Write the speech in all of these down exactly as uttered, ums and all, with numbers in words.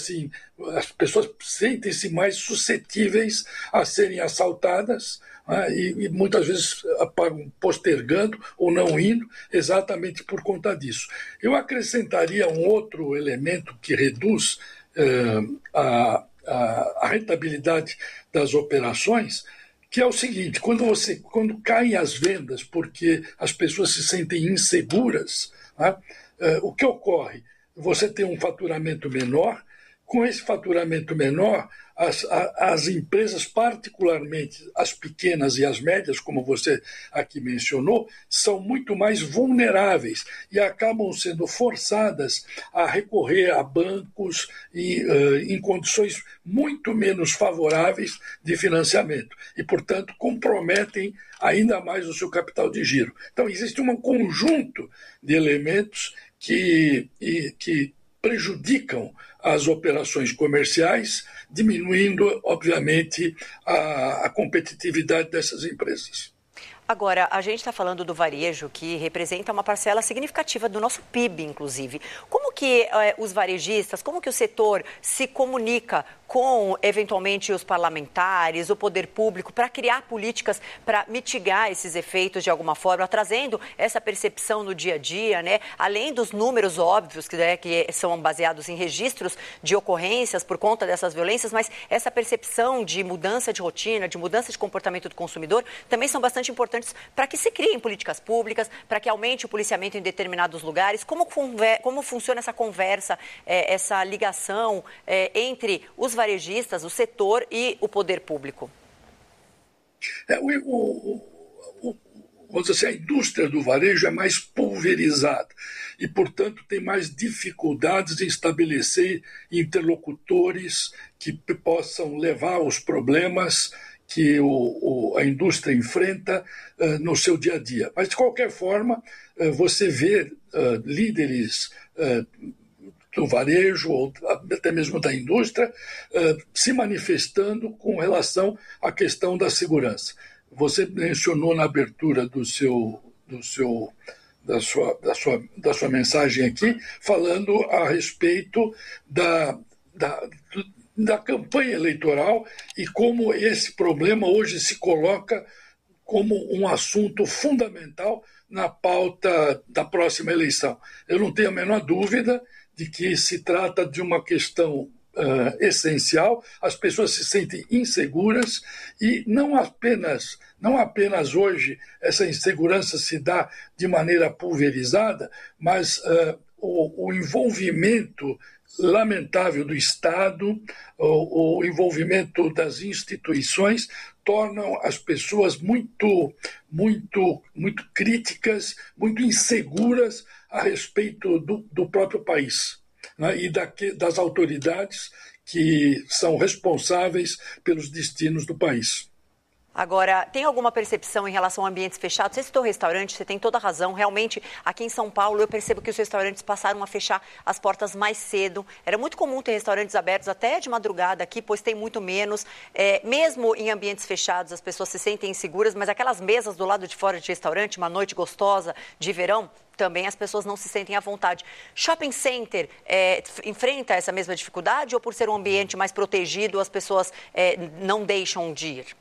assim, as pessoas sentem-se mais suscetíveis a serem assaltadas, né, e, e muitas vezes acabam postergando ou não indo exatamente por conta disso. Eu acrescentaria um outro elemento que reduz eh, a, a, a rentabilidade das operações, que é o seguinte: quando, você, quando caem as vendas porque as pessoas se sentem inseguras, né, eh, o que ocorre? Você tem um faturamento menor. Com esse faturamento menor, as, as empresas, particularmente as pequenas e as médias, como você aqui mencionou, são muito mais vulneráveis e acabam sendo forçadas a recorrer a bancos e, uh, em condições muito menos favoráveis de financiamento e, portanto, comprometem ainda mais o seu capital de giro. Então, existe um conjunto de elementos que, e, que prejudicam as operações comerciais, diminuindo, obviamente, a, a competitividade dessas empresas. Agora, a gente está falando do varejo, que representa uma parcela significativa do nosso P I B, inclusive. Como que eh, os varejistas, como que o setor se comunica com, eventualmente, os parlamentares, o poder público, para criar políticas para mitigar esses efeitos de alguma forma, trazendo essa percepção no dia a dia, né? Além dos números óbvios, que, né, que são baseados em registros de ocorrências por conta dessas violências, mas essa percepção de mudança de rotina, de mudança de comportamento do consumidor, também são bastante importantes para que se criem políticas públicas, para que aumente o policiamento em determinados lugares. Como, como funciona essa conversa, é, essa ligação é, entre os varejistas, o setor e o poder público? É, o, o, o, vamos dizer assim, a indústria do varejo é mais pulverizada e, portanto, tem mais dificuldades em estabelecer interlocutores que possam levar os problemas que o, o, a indústria enfrenta uh, no seu dia a dia. Mas, de qualquer forma, uh, você vê uh, líderes uh, do varejo ou até mesmo da indústria uh, se manifestando com relação à questão da segurança. Você mencionou na abertura do seu, do seu, da, sua, da, sua, da sua mensagem aqui, falando a respeito da, da da campanha eleitoral e como esse problema hoje se coloca como um assunto fundamental na pauta da próxima eleição. Eu não tenho a menor dúvida de que se trata de uma questão uh, essencial. As pessoas se sentem inseguras e não apenas, não apenas hoje essa insegurança se dá de maneira pulverizada, mas uh, o, o envolvimento lamentável do Estado, o, o envolvimento das instituições tornam as pessoas muito, muito, muito críticas, muito inseguras a respeito do, do próprio país, né, e da, das autoridades que são responsáveis pelos destinos do país. Agora, tem alguma percepção em relação a ambientes fechados? Você citou restaurante, você tem toda a razão. Realmente, aqui em São Paulo, eu percebo que os restaurantes passaram a fechar as portas mais cedo. Era muito comum ter restaurantes abertos até de madrugada aqui, pois tem muito menos. É, mesmo em ambientes fechados, as pessoas se sentem inseguras, mas aquelas mesas do lado de fora de restaurante, uma noite gostosa de verão, também as pessoas não se sentem à vontade. Shopping center é, enfrenta essa mesma dificuldade ou por ser um ambiente mais protegido, as pessoas é, não deixam de ir?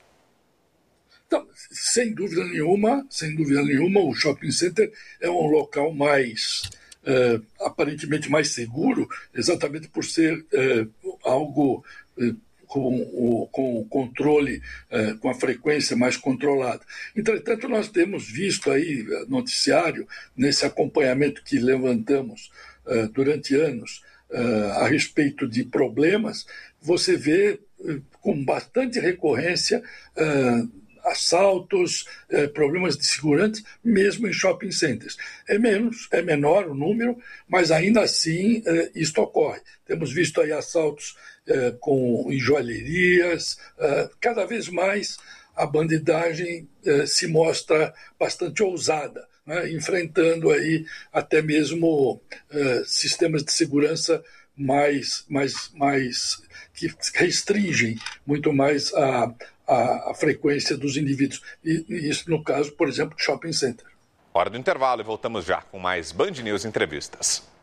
Então, sem dúvida nenhuma, sem dúvida nenhuma, o shopping center é um local mais, é, aparentemente mais seguro, exatamente por ser é, algo é, com o com controle, é, com a frequência mais controlada. Entretanto, nós temos visto aí noticiário, nesse acompanhamento que levantamos é, durante anos é, a respeito de problemas, você vê é, com bastante recorrência é, assaltos, eh, problemas de segurança, mesmo em shopping centers. É menos, é menor o número, mas ainda assim eh, isto ocorre. Temos visto aí assaltos eh, com, em joalherias, eh, cada vez mais a bandidagem eh, se mostra bastante ousada, né, enfrentando aí até mesmo eh, sistemas de segurança mais, mais, mais que restringem muito mais a A, a frequência dos indivíduos. E, e isso no caso, por exemplo, de shopping center. Hora do intervalo e voltamos já com mais Band News Entrevistas.